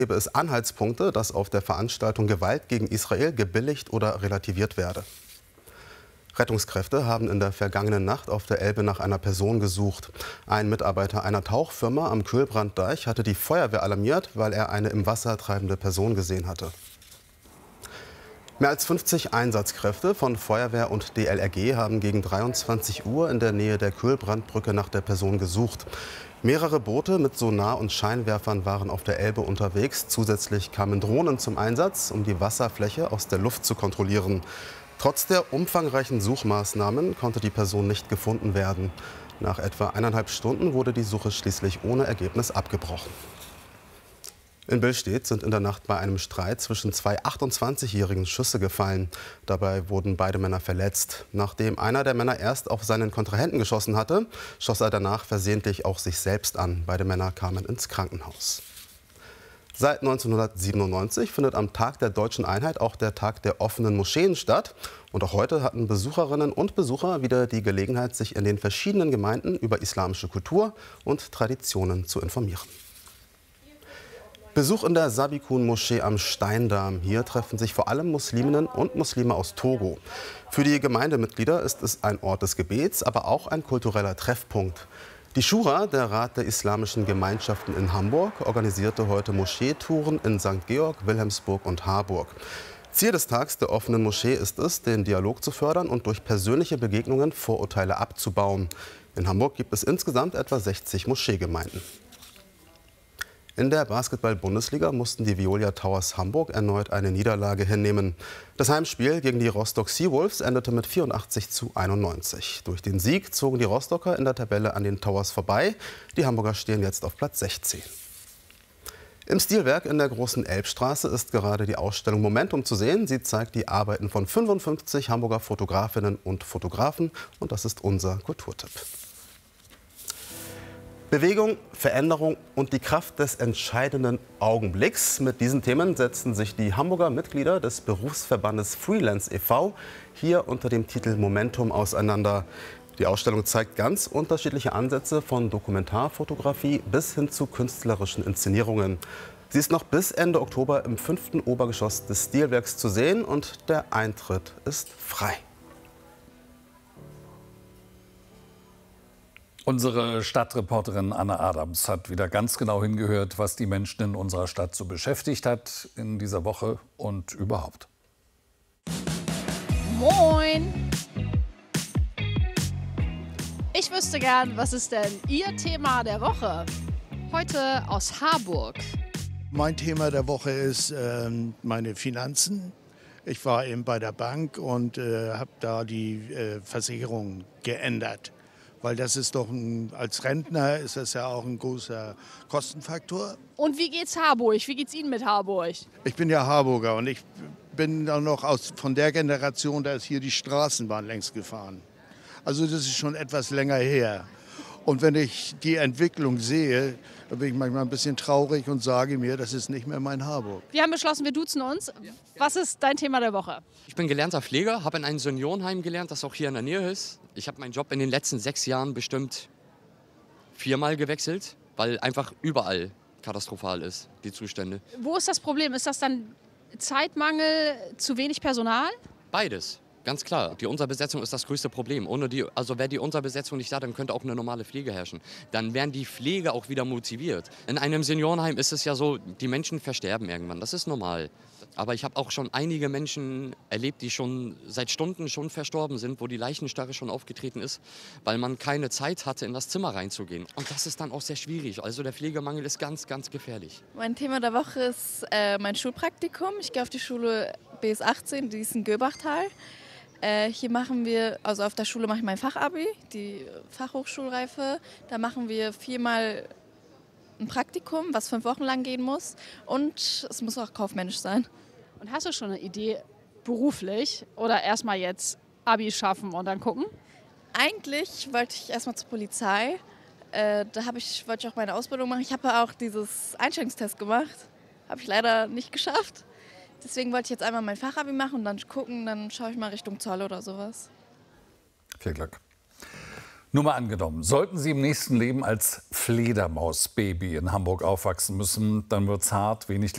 gäbe es Anhaltspunkte, dass auf der Veranstaltung Gewalt gegen Israel gebilligt oder relativiert werde. Rettungskräfte haben in der vergangenen Nacht auf der Elbe nach einer Person gesucht. Ein Mitarbeiter einer Tauchfirma am Kühlbranddeich hatte die Feuerwehr alarmiert, weil er eine im Wasser treibende Person gesehen hatte. Mehr als 50 Einsatzkräfte von Feuerwehr und DLRG haben gegen 23 Uhr in der Nähe der Kühlbrandbrücke nach der Person gesucht. Mehrere Boote mit Sonar- und Scheinwerfern waren auf der Elbe unterwegs. Zusätzlich kamen Drohnen zum Einsatz, um die Wasserfläche aus der Luft zu kontrollieren. Trotz der umfangreichen Suchmaßnahmen konnte die Person nicht gefunden werden. Nach etwa 1,5 Stunden wurde die Suche schließlich ohne Ergebnis abgebrochen. In Billstedt sind in der Nacht bei einem Streit zwischen zwei 28-Jährigen Schüsse gefallen. Dabei wurden beide Männer verletzt. Nachdem einer der Männer erst auf seinen Kontrahenten geschossen hatte, schoss er danach versehentlich auch sich selbst an. Beide Männer kamen ins Krankenhaus. Seit 1997 findet am Tag der Deutschen Einheit auch der Tag der offenen Moscheen statt. Und auch heute hatten Besucherinnen und Besucher wieder die Gelegenheit, sich in den verschiedenen Gemeinden über islamische Kultur und Traditionen zu informieren. Besuch in der Sabikun-Moschee am Steindamm. Hier treffen sich vor allem Musliminnen und Muslime aus Togo. Für die Gemeindemitglieder ist es ein Ort des Gebets, aber auch ein kultureller Treffpunkt. Die Schura, der Rat der islamischen Gemeinschaften in Hamburg, organisierte heute Moscheetouren in St. Georg, Wilhelmsburg und Harburg. Ziel des Tags der offenen Moschee ist es, den Dialog zu fördern und durch persönliche Begegnungen Vorurteile abzubauen. In Hamburg gibt es insgesamt etwa 60 Moscheegemeinden. In der Basketball-Bundesliga mussten die Veolia Towers Hamburg erneut eine Niederlage hinnehmen. Das Heimspiel gegen die Rostock Seawolves endete mit 84:91. Durch den Sieg zogen die Rostocker in der Tabelle an den Towers vorbei. Die Hamburger stehen jetzt auf Platz 16. Im Stilwerk in der Großen Elbstraße ist gerade die Ausstellung Momentum zu sehen. Sie zeigt die Arbeiten von 55 Hamburger Fotografinnen und Fotografen. Und das ist unser Kulturtipp. Bewegung, Veränderung und die Kraft des entscheidenden Augenblicks. Mit diesen Themen setzen sich die Hamburger Mitglieder des Berufsverbandes Freelance e.V. hier unter dem Titel Momentum auseinander. Die Ausstellung zeigt ganz unterschiedliche Ansätze von Dokumentarfotografie bis hin zu künstlerischen Inszenierungen. Sie ist noch bis Ende Oktober im 5. Obergeschoss des Stilwerks zu sehen und der Eintritt ist frei. Unsere Stadtreporterin Anne Adams hat wieder ganz genau hingehört, was die Menschen in unserer Stadt so beschäftigt hat in dieser Woche und überhaupt. Moin! Ich wüsste gern, was ist denn Ihr Thema der Woche? Heute aus Harburg. Mein Thema der Woche ist meine Finanzen. Ich war eben bei der Bank und habe da die Versicherung geändert. Weil das ist doch, als Rentner ist das ja auch ein großer Kostenfaktor. Und wie geht's Harburg? Wie geht's Ihnen mit Harburg? Ich bin ja Harburger und ich bin dann noch von der Generation, da ist hier die Straßenbahn längst gefahren. Also das ist schon etwas länger her. Und wenn ich die Entwicklung sehe, dann bin ich manchmal ein bisschen traurig und sage mir, das ist nicht mehr mein Harburg. Wir haben beschlossen, wir duzen uns. Was ist dein Thema der Woche? Ich bin gelernter Pfleger, habe in einem Seniorenheim gelernt, das auch hier in der Nähe ist. Ich habe meinen Job in den letzten 6 Jahren bestimmt 4-mal gewechselt, weil einfach überall katastrophal ist, die Zustände. Wo ist das Problem? Ist das dann Zeitmangel, zu wenig Personal? Beides. Ganz klar, die Unterbesetzung ist das größte Problem. Wäre die Unterbesetzung nicht da, dann könnte auch eine normale Pflege herrschen. Dann wären die Pfleger auch wieder motiviert. In einem Seniorenheim ist es ja so, die Menschen versterben irgendwann, das ist normal. Aber ich habe auch schon einige Menschen erlebt, die schon seit Stunden schon verstorben sind, wo die Leichenstarre schon aufgetreten ist, weil man keine Zeit hatte, in das Zimmer reinzugehen. Und das ist dann auch sehr schwierig. Also der Pflegemangel ist ganz, ganz gefährlich. Mein Thema der Woche ist mein Schulpraktikum. Ich gehe auf die Schule BS 18, die ist in Göbachtal. Hier machen wir, also auf der Schule mache ich mein Fachabi, die Fachhochschulreife. Da machen wir 4-mal ein Praktikum, was 5 Wochen lang gehen muss. Und es muss auch kaufmännisch sein. Und hast du schon eine Idee beruflich oder erstmal jetzt Abi schaffen und dann gucken? Eigentlich wollte ich erstmal zur Polizei. Wollte ich auch meine Ausbildung machen. Ich habe auch dieses Einstellungstest gemacht. Habe ich leider nicht geschafft. Deswegen wollte ich jetzt einmal mein Fachabi machen und dann gucken, dann schaue ich mal Richtung Zoll oder sowas. Viel Glück. Nur mal angenommen, sollten Sie im nächsten Leben als Fledermausbaby in Hamburg aufwachsen müssen, dann wird's hart, wenig